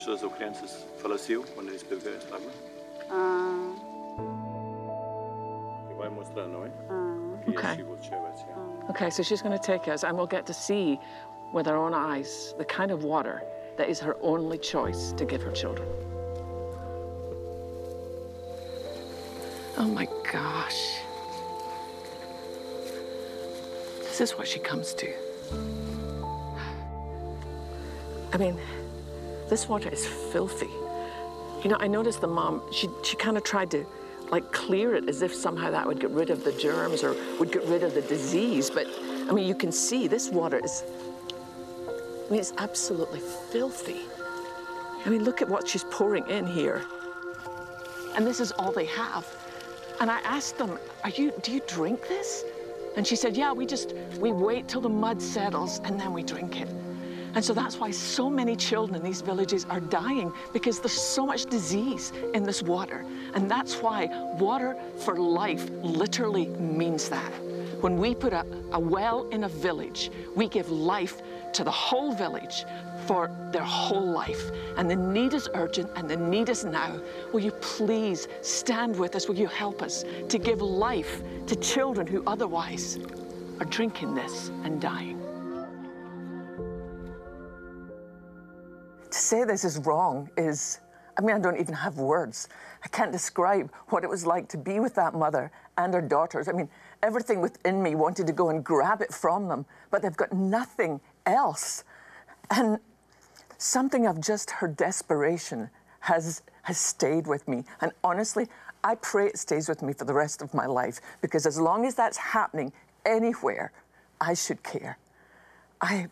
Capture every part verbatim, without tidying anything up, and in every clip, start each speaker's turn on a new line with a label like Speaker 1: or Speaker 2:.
Speaker 1: As ou crianças faleceu quando eles beberam esta água?
Speaker 2: Ah.
Speaker 1: Vai mostrar, não é?
Speaker 2: Ah.
Speaker 3: Okay. Okay, so she's going to take us and we'll get to see with our own eyes the kind of water that is her only choice to give her children. Oh my gosh. This is what she comes to. I mean, this water is filthy. You know, I noticed the mom, she, she kind of tried to like clear it as if somehow that would get rid of the germs or would get rid of the disease. But I mean, you can see this water is, I mean, it's absolutely filthy. I mean, look at what she's pouring in here. And this is all they have. And I asked them, are you, do you drink this? And she said, yeah, we just, we wait till the mud settles and then we drink it. And so that's why so many children in these villages are dying, because there's so much disease in this water. And that's why water for life literally means that. When we put a, a well in a village, we give life to the whole village for their whole life. And the need is urgent and the need is now. Will you please stand with us? Will you help us to give life to children who otherwise are drinking this and dying? To say this is wrong is, I mean, I don't even have words. I can't describe what it was like to be with that mother and her daughters. I mean, everything within me wanted to go and grab it from them, but they've got nothing else. And something of just her desperation has, has stayed with me. And honestly, I pray it stays with me for the rest of my life, because as long as that's happening anywhere, I should care. I...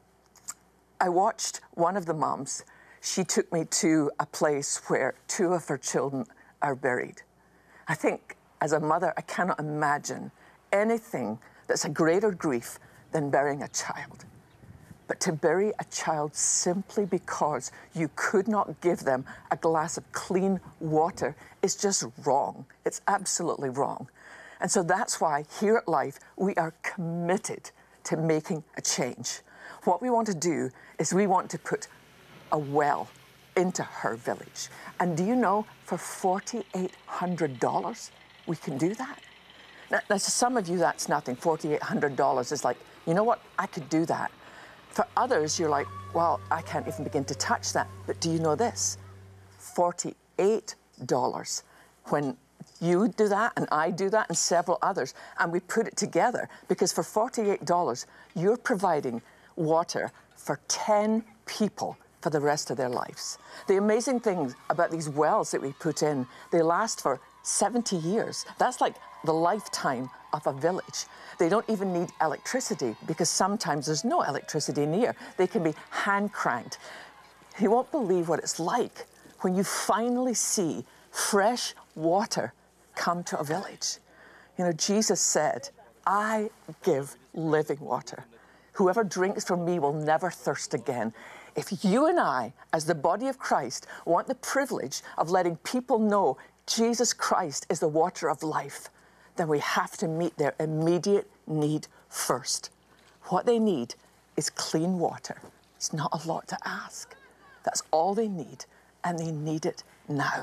Speaker 3: I watched one of the moms. She took me to a place where two of her children are buried. I think as a mother, I cannot imagine anything that's a greater grief than burying a child. But to bury a child simply because you could not give them a glass of clean water is just wrong. It's absolutely wrong. And so that's why here at Life, we are committed to making a change. What we want to do is we want to put a well into her village. And do you know, for four thousand eight hundred dollars, we can do that? Now, now, to some of you, that's nothing. four thousand eight hundred dollars is like, you know what, I could do that. For others, you're like, well, I can't even begin to touch that. But do you know this? forty-eight dollars. When you do that, and I do that, and several others, and we put it together, because for forty-eight dollars, you're providing water for ten people for the rest of their lives. The amazing thing about these wells that we put in, they last for seventy years. That's like the lifetime of a village. They don't even need electricity, because sometimes there's no electricity near. They can be hand cranked. You won't believe what it's like when you finally see fresh water come to a village. You know, Jesus said, I give living water. Whoever drinks from me will never thirst again. If you and I, as the body of Christ, want the privilege of letting people know Jesus Christ is the water of life, then we have to meet their immediate need first. What they need is clean water. It's not a lot to ask. That's all they need, and they need it now.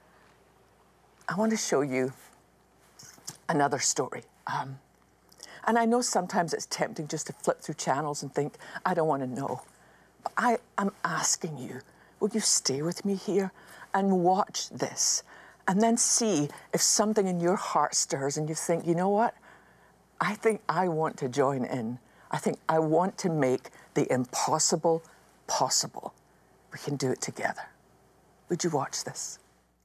Speaker 3: I want to show you another story. Um, And I know sometimes it's tempting just to flip through channels and think, I don't want to know. But I am asking you, will you stay with me here and watch this and then see if something in your heart stirs and you think, you know what? I think I want to join in. I think I want to make the impossible possible. We can do it together. Would you watch this?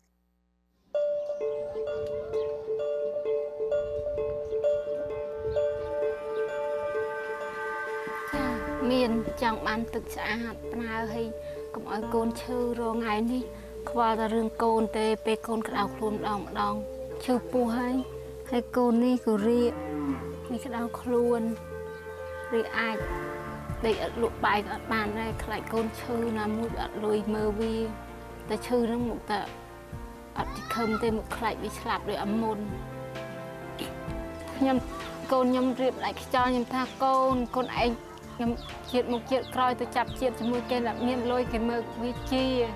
Speaker 4: Miền chẳng ban thực xã nào hay cũng ở côn chư rồi ngày ní qua ta rừng côn tê pe côn cái đào khuôn đong đong chư pu hay hay côn ní cứ ri ní cái đào khuôn ri ai để lụa bài ở bàn đây lại côn chư là mũi ở lùi mơ vi ta chư nó một ta ở thì không tê một lại bị slap để ấm môn nhâm côn nhâm riệp lại cho nhâm tha côn côn anh nhâm chuyện một chuyện coi tôi chặt chuyện cho môi cây là miên lôi cái mực vi chi